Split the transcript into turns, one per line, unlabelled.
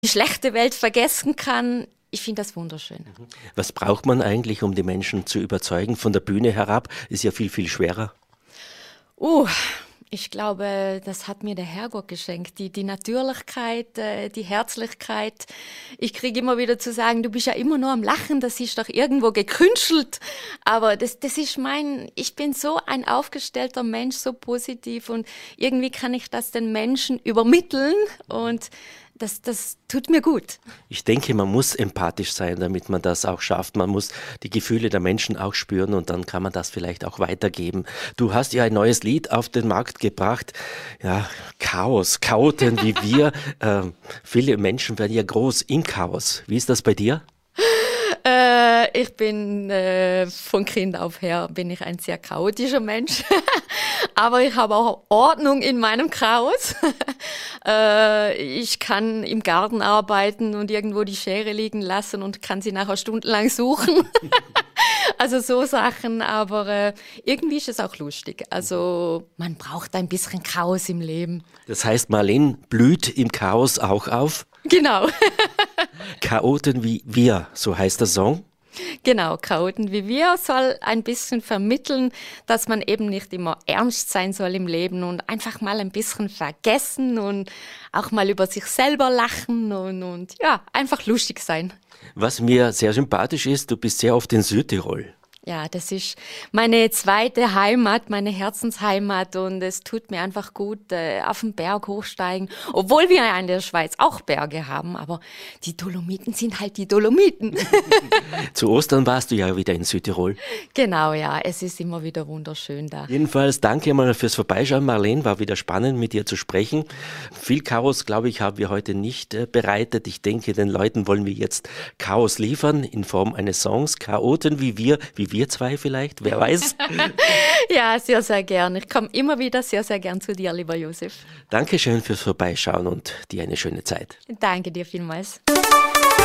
die schlechte Welt vergessen kann. Ich finde das wunderschön.
Was braucht man eigentlich, um die Menschen zu überzeugen? Von der Bühne herab ist ja viel, viel schwerer.
Ich glaube, das hat mir der Herrgott geschenkt. Die Natürlichkeit, die Herzlichkeit. Ich kriege immer wieder zu sagen, du bist ja immer nur am Lachen, das ist doch irgendwo gekünstelt. Aber das ist ich bin so ein aufgestellter Mensch, so positiv und irgendwie kann ich das den Menschen übermitteln und das tut mir gut.
Ich denke, man muss empathisch sein, damit man das auch schafft. Man muss die Gefühle der Menschen auch spüren und dann kann man das vielleicht auch weitergeben. Du hast ja ein neues Lied auf den Markt gebracht. Ja, Chaos, Chaoten wie wir. Viele Menschen werden ja groß im Chaos. Wie ist das bei dir?
Ich bin von Kind auf her bin ich ein sehr chaotischer Mensch, aber ich habe auch Ordnung in meinem Chaos. Ich kann im Garten arbeiten und irgendwo die Schere liegen lassen und kann sie nachher stundenlang suchen. Also so Sachen, aber irgendwie ist es auch lustig. Also man braucht ein bisschen Chaos im Leben.
Das heißt, Marlene blüht im Chaos auch auf?
Genau.
Chaoten wie wir, so heißt der Song.
Genau, Chaoten wie wir soll ein bisschen vermitteln, dass man eben nicht immer ernst sein soll im Leben und einfach mal ein bisschen vergessen und auch mal über sich selber lachen und ja, einfach lustig sein.
Was mir sehr sympathisch ist, du bist sehr oft in Südtirol.
Ja, das ist meine zweite Heimat, meine Herzensheimat und es tut mir einfach gut, auf den Berg hochsteigen, obwohl wir ja in der Schweiz auch Berge haben, aber die Dolomiten sind halt die Dolomiten.
Zu Ostern warst du ja wieder in Südtirol.
Genau, ja, es ist immer wieder wunderschön da.
Jedenfalls danke mal fürs Vorbeischauen, Marlene, war wieder spannend mit dir zu sprechen. Viel Chaos, glaube ich, haben wir heute nicht bereitet. Ich denke, den Leuten wollen wir jetzt Chaos liefern in Form eines Songs, Chaoten wie wir zwei vielleicht, wer weiß.
Ja, sehr, sehr gern. Ich komme immer wieder sehr, sehr gern zu dir, lieber Josef.
Dankeschön fürs Vorbeischauen und dir eine schöne Zeit.
Danke dir vielmals.